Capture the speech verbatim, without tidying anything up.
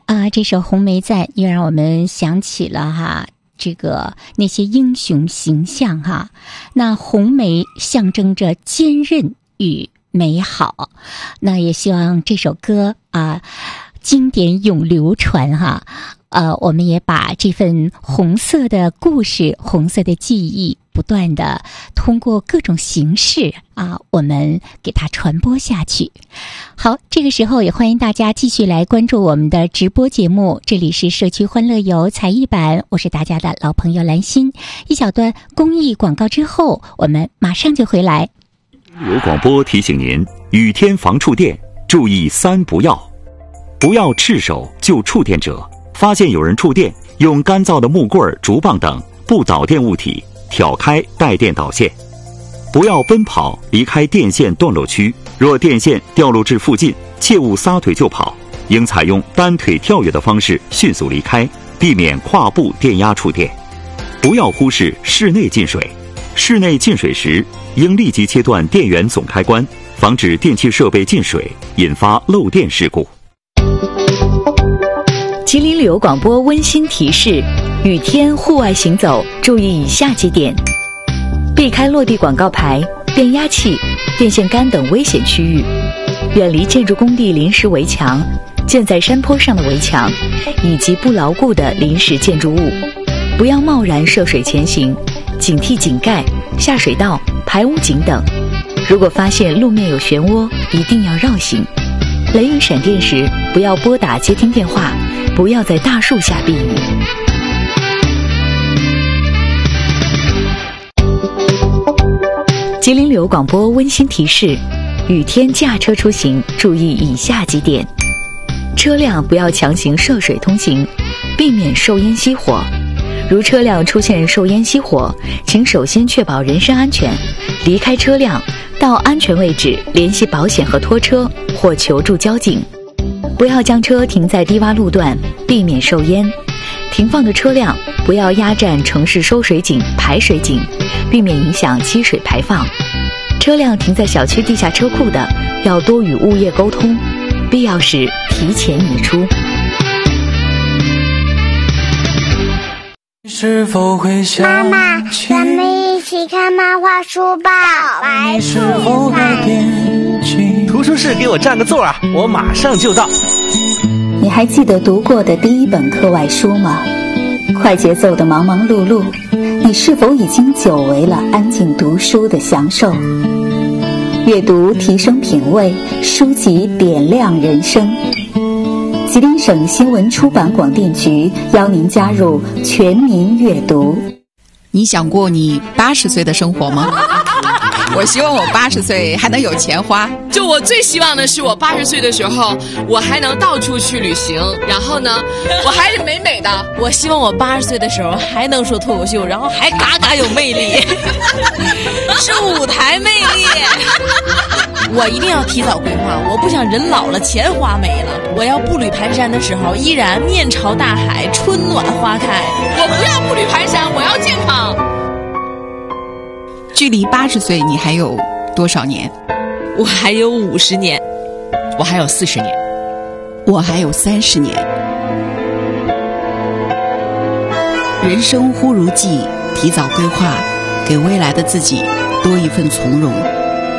啊，这首《红梅赞》又让我们想起了哈这个那些英雄形象哈。那红梅象征着坚韧与美好，那也希望这首歌啊经典永流传哈。呃，我们也把这份红色的故事、红色的记忆，不断的通过各种形式啊，我们给它传播下去。好，这个时候也欢迎大家继续来关注我们的直播节目，这里是社区欢乐游才艺版，我是大家的老朋友兰心。一小段公益广告之后，我们马上就回来。 有广播提醒您：雨天防触电，注意三不要：不要赤手救触电者。发现有人触电，用干燥的木棍、竹棒等不导电物体挑开带电导线。不要奔跑离开电线断落区，若电线掉落至附近，切勿撒腿就跑，应采用单腿跳跃的方式迅速离开，避免跨步电压触电。不要忽视室内进水，室内进水时应立即切断电源总开关，防止电器设备进水，引发漏电事故。 吉林旅游广播温馨提示：雨天户外行走，注意以下几点：避开落地广告牌、变压器、电线杆等危险区域，远离建筑工地临时围墙、建在山坡上的围墙以及不牢固的临时建筑物，不要贸然涉水前行，警惕井盖、下水道、排污井等。如果发现路面有漩涡，一定要绕行。雷雨闪电时，不要拨打接听电话，不要在大树下避雨。吉林旅游广播温馨提示：雨天驾车出行，注意以下几点：车辆不要强行涉水通行，避免受烟熄火。如车辆出现受烟熄火，请首先确保人身安全，离开车辆，到安全位置联系保险和拖车或求助交警。不要将车停在低洼路段，避免受淹。停放的车辆不要压占城市收水井、排水井，避免影响积水排放。车辆停在小区地下车库的，要多与物业沟通，必要时提前移出。 是否会想妈妈，咱们一起看漫画书吧。 你是否会惦记？ 图书室给我占个座啊，我马上就到。 你还记得读过的第一本课外书吗？快节奏的忙忙碌碌，你是否已经久违了安静读书的享受？阅读提升品味，书籍点亮人生。吉林省新闻出版广电局邀您加入全民阅读。 你想过你八十岁的生活吗？我希望我八十岁还能有钱花。 就我最希望的是，我八十岁的时候，我还能到处去旅行，然后呢，我还是美美的。 我希望我八十岁的时候还能说脱口秀，然后还嘎嘎有魅力，是舞台魅力。我一定要提早规划，我不想人老了钱花没了。我要步履蹒跚的时候，依然面朝大海，春暖花开。 我不要步履蹒跚，我要健康。 距离八十岁你还有多少年？ 我还有五十年， 我还有四十年， 我还有三十年。人生忽如寄，提早规划，给未来的自己多一份从容。